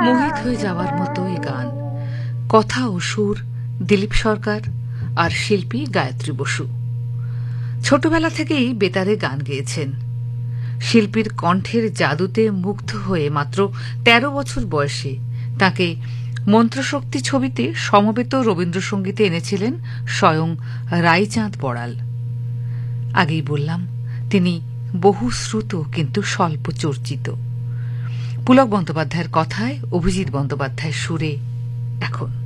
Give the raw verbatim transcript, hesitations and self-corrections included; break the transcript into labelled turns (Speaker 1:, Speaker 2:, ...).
Speaker 1: মোহিত হয়ে যাওয়ার মতোই গান। কথা ও সুর দিলীপ সরকার আর শিল্পী গায়ত্রী বসু। ছোটবেলা থেকেই বেতারে গান গেয়েছেন। শিল্পীর কণ্ঠের জাদুতে মুগ্ধ হয়ে মাত্র তেরো বছর বয়সে তাকে মন্ত্রশক্তি ছবিতে সমবেত রবীন্দ্রসঙ্গীতে এনেছিলেন স্বয়ং রাইচাঁদ বড়াল। আগেই বললাম তিনি বহুশ্রুত কিন্তু স্বল্প চর্চিত। পুলক বন্দ্যোপাধ্যায়ের কথায়, অভিজিৎ বন্দ্যোপাধ্যায়ের সুরে এখন